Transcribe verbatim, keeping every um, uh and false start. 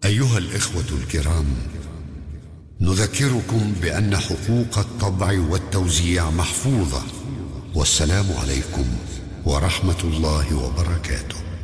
أيها الإخوة الكرام، نذكركم بأن حقوق الطبع والتوزيع محفوظة. والسلام عليكم ورحمة الله وبركاته.